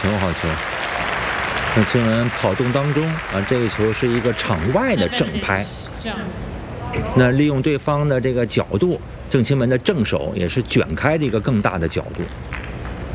球，好球！郑钦文跑动当中啊，这个球是一个场外的正拍。那利用对方的这个角度，郑钦文的正手也是卷开这个更大的角度。